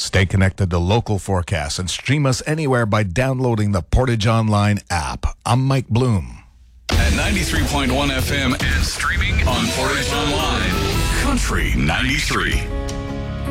Stay connected to local forecasts and stream us anywhere by downloading the Portage Online app. I'm Mike Bloom. At 93.1 FM and streaming on Portage Online. Country 93.